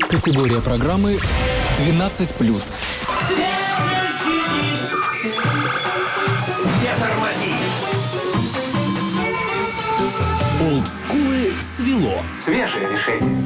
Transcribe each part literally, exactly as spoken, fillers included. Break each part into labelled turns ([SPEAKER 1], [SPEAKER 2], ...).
[SPEAKER 1] Категория программы двенадцать плюс. Олдскулы свело.
[SPEAKER 2] Свежее решение.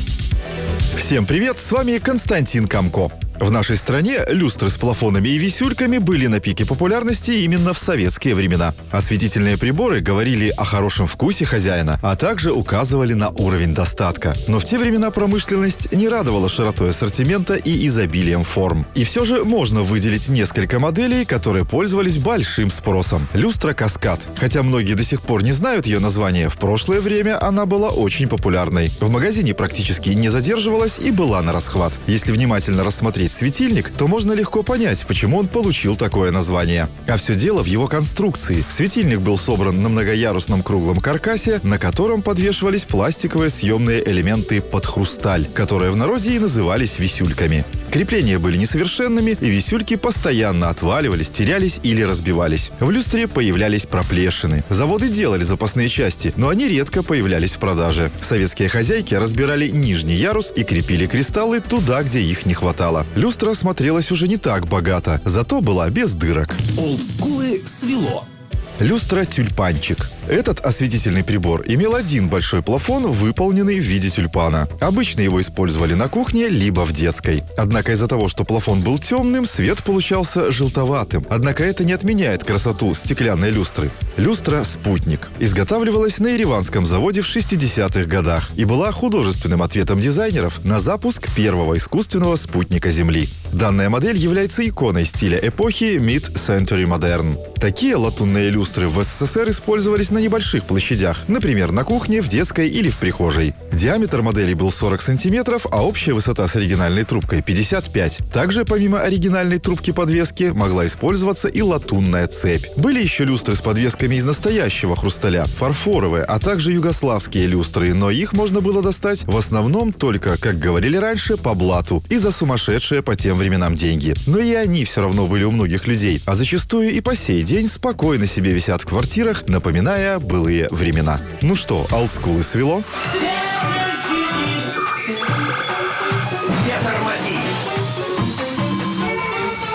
[SPEAKER 3] Всем привет, с вами Константин Камко. В нашей стране люстры с плафонами и висюльками были на пике популярности именно в советские времена. Осветительные приборы говорили о хорошем вкусе хозяина, а также указывали на уровень достатка. Но в те времена промышленность не радовала широтой ассортимента и изобилием форм. И все же можно выделить несколько моделей, которые пользовались большим спросом. Люстра «Каскад». Хотя многие до сих пор не знают ее название, в прошлое время она была очень популярной. В магазине практически не задерживалась и была на расхват. Если внимательно рассмотреть светильник, то можно легко понять, почему он получил такое название. А все дело в его конструкции. Светильник был собран на многоярусном круглом каркасе, на котором подвешивались пластиковые съемные элементы под хрусталь, которые в народе и назывались висюльками. Крепления были несовершенными, и висюльки постоянно отваливались, терялись или разбивались. В люстре появлялись проплешины. Заводы делали запасные части, но они редко появлялись в продаже. Советские хозяйки разбирали нижний ярус и крепили кристаллы туда, где их не хватало. Люстра смотрелась уже не так богато, зато была без дырок.
[SPEAKER 1] Олдскулы свело.
[SPEAKER 3] Люстра «Тюльпанчик». Этот осветительный прибор имел один большой плафон, выполненный в виде тюльпана. Обычно его использовали на кухне, либо в детской. Однако из-за того, что плафон был темным, свет получался желтоватым. Однако это не отменяет красоту стеклянной люстры. Люстра «Спутник» изготавливалась на ереванском заводе в шестидесятых годах и была художественным ответом дизайнеров на запуск первого искусственного спутника Земли. Данная модель является иконой стиля эпохи Mid-Century Modern. Такие латунные люстры в СССР использовались на небольших площадях, например, на кухне, в детской или в прихожей. Диаметр модели был сорок сантиметров, а общая высота с оригинальной трубкой пятьдесят пять. Также, помимо оригинальной трубки подвески, могла использоваться и латунная цепь. Были еще люстры с подвесками из настоящего хрусталя, фарфоровые, а также югославские люстры, но их можно было достать в основном только, как говорили раньше, по блату и за сумасшедшие по тем временам деньги. Но и они все равно были у многих людей, а зачастую и по сей день спокойно себе висят в квартирах, напоминая былые времена. Ну что, олдскулы свело?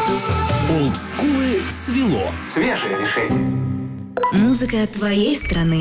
[SPEAKER 1] Олдскулы свело.
[SPEAKER 2] Свежее решение.
[SPEAKER 4] Музыка твоей страны.